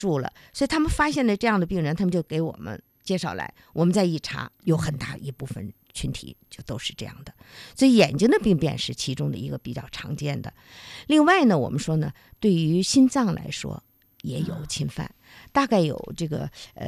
住了，所以他们发现了这样的病人，他们就给我们介绍来，我们再一查，有很大一部分群体就都是这样的，所以眼睛的病变是其中的一个比较常见的。另外呢，我们说呢，对于心脏来说也有侵犯，大概有这个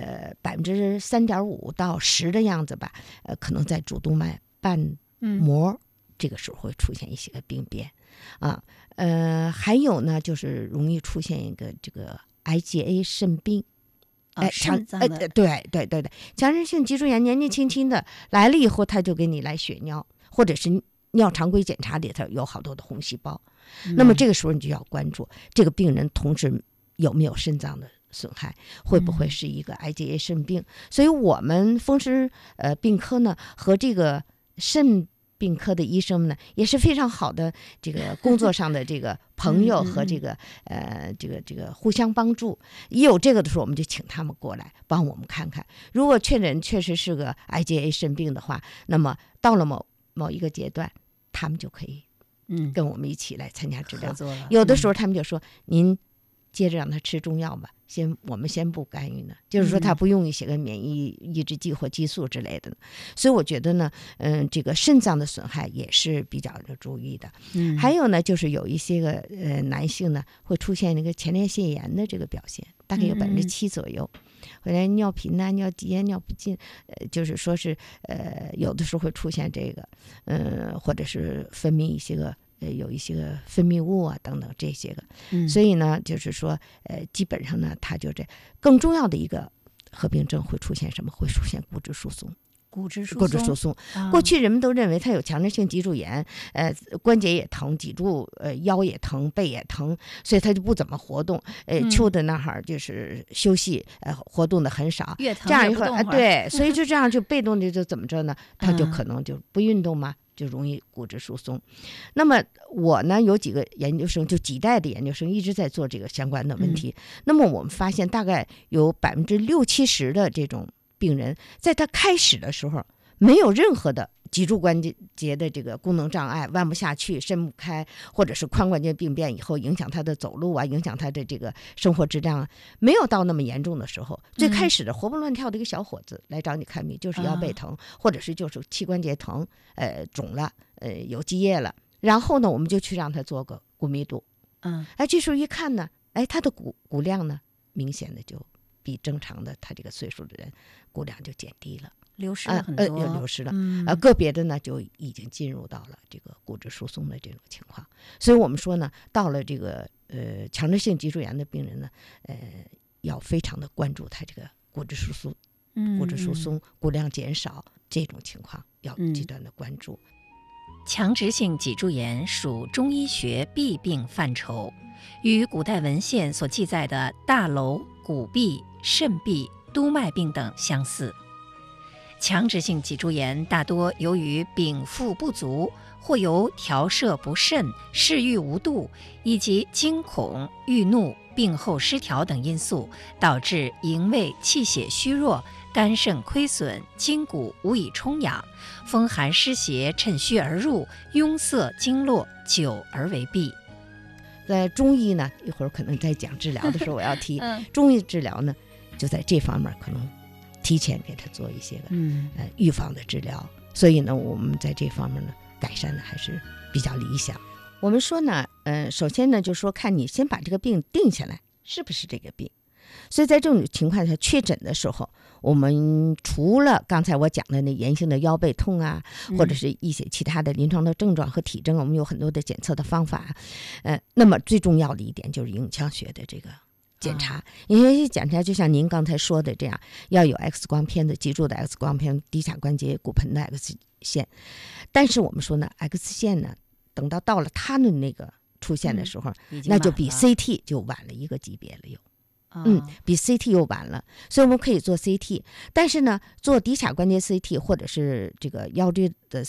3.5%到10%的样子吧，可能在主动脉瓣膜这个时候会出现一些个病变啊，还有呢就是容易出现一个这个 IgA 肾病。 肾脏的对，强直性脊柱炎年纪轻轻的来了以后，他就给你来血尿，或者是尿常规检查里头有好多的红细胞，那么这个时候你就要关注这个病人同时有没有肾脏的损害，会不会是一个 IgA 肾病。所以我们风湿病科呢和这个肾病科的医生们呢也是非常好的这个工作上的这个朋友和这个这个互相帮助。一有这个的时候，我们就请他们过来帮我们看看，如果确诊确实是个 IgA 肾病的话，那么到了某一个阶段，他们就可以跟我们一起来参加治疗。有的时候他们就说您接着让他吃中药吧，我们先不干预呢，就是说他不用一些个免疫抑制剂或激素之类的。所以我觉得呢，这个肾脏的损害也是比较的注意的。还有呢，就是有一些个男性呢会出现那个前列腺炎的这个表现，大概有7%左右。后来尿频啊、尿急啊、尿不尽，就是说是有的时候会出现这个，或者是分泌一些个。有一些个分泌物啊等等这些个，所以呢，就是说，基本上呢，它就更重要的一个合并症会出现什么？会出现骨质疏松。 骨质疏松，过去人们都认为他有强直性脊柱炎，关节也疼，脊柱腰也疼，背也疼，所以他就不怎么活动，秋的那儿就是休息，活动的很少， 越疼这样一会对，所以就这样就被动的就怎么着呢？他就可能就不运动嘛。就容易骨质疏松。那么我呢有几个研究生，就几代的研究生一直在做这个相关的问题。那么我们发现大概有60-70%的这种病人，在他开始的时候没有任何的脊柱关节的这个功能障碍，弯不下去、伸不开，或者是髋关节病变以后影响他的走路啊，影响他的这个生活质量啊，没有到那么严重的时候，最开始的活蹦乱跳的一个小伙子来找你看病，就是腰背疼，或者是就是膝关节疼，肿了，有积液了，然后呢，我们就去让他做个骨密度，这时候一看呢，他的骨量呢，明显的就比正常的他这个岁数的人骨量就减低了。 流失了很多， 流失了，个别的呢就已经进入到了这个骨质疏松的这种情况，所以我们说呢，到了这个强直性脊柱炎的病人呢，要非常的关注他这个骨质疏松、骨量减少这种情况，要极端的关注。 强直性脊柱炎属中医学弊病范畴，与古代文献所记载的大瘻、骨痹、肾痹、督脉病等相似。强直性脊柱炎大多由于禀赋不足，或由调摄不慎、嗜欲无度，以及惊恐、郁怒、病后失调等因素，导致营卫气血虚弱，肝肾亏损，筋骨无以充养，风寒湿邪趁虚而入，壅塞经络，久而为痹。 在中医呢，一会儿可能在讲治疗的时候我要提，中医治疗呢，就在这方面可能提前给他做一些个预防的治疗，所以呢，我们在这方面呢改善的还是比较理想。我们说呢，首先呢，就说看你先把这个病定下来是不是这个病。所以在这种情况下确诊的时候，我们除了刚才我讲的那炎性的腰背痛啊，或者是一些其他的临床的症状和体征，我们有很多的检测的方法。那么最重要的一点就是影像学的这个检查，因为检查就像您刚才说的这样，要有 X 光片的脊柱的 X 光片、骶髂关节骨盆的 X 线。但是我们说呢 ，X 线呢，等到了它的那个出现的时候，那就比 CT 就晚了一个级别了又。比 CT 又晚了，所以我们可以做 CT， 但是呢，做骶髂关节 CT 或者是这个腰椎的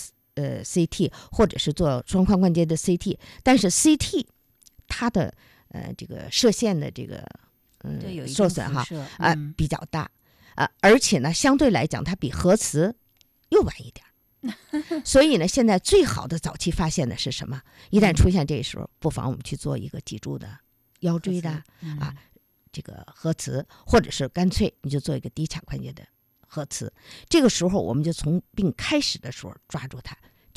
CT， 或者是做双髋关节的 CT， 但是 CT 它的这个射线的这个受损哈比较大而且呢，相对来讲它比核磁又晚一点。所以呢，现在最好的早期发现的是什么？一旦出现这时候，不妨我们去做一个脊柱的、腰椎的这个核磁，或者是干脆你就做一个骶髂关节的核磁。这个时候我们就从病开始的时候抓住它，